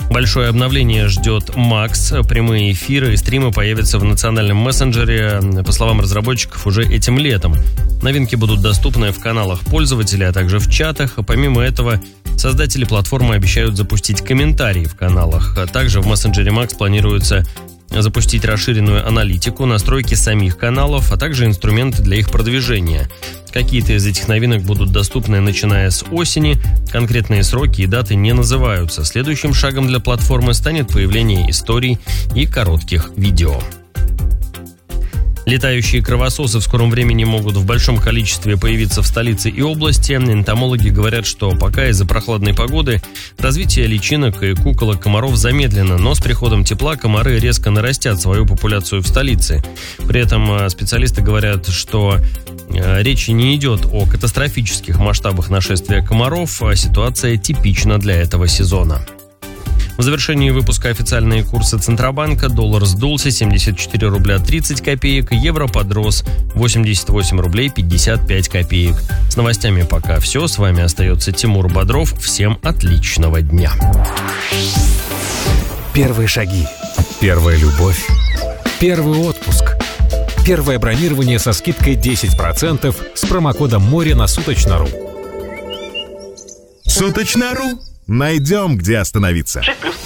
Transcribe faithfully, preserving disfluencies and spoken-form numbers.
Большое обновление ждет Макс. Прямые эфиры и стримы появятся в национальном мессенджере, по словам разработчиков, уже этим летом. Новинки будут доступны в каналах пользователей, а также в чатах. Помимо этого, создатели платформы обещают запустить комментарии в каналах. Также в мессенджере Макс планируется запустить расширенную аналитику, настройки самих каналов, а также инструменты для их продвижения. Какие-то из этих новинок будут доступны начиная с осени. Конкретные сроки и даты не называются. Следующим шагом для платформы станет появление историй и коротких видео. Летающие кровососы в скором времени могут в большом количестве появиться в столице и области. Энтомологи говорят, что пока из-за прохладной погоды развитие личинок и куколок комаров замедлено, но с приходом тепла комары резко нарастят свою популяцию в столице. При этом специалисты говорят, что речи не идет о катастрофических масштабах нашествия комаров, а ситуация типична для этого сезона. В завершении выпуска официальные курсы Центробанка. Доллар сдулся семьдесят четыре рубля тридцать копеек, евро подрос восемьдесят восемь рублей пятьдесят пять копеек. С новостями пока все. С вами остается Тимур Бодров. Всем отличного дня. Первые шаги. Первая любовь. Первый отпуск. Первое бронирование со скидкой десять процентов с промокодом море на Суточно.ру. Суточно.ру. Найдем, где остановиться. шесть плюс.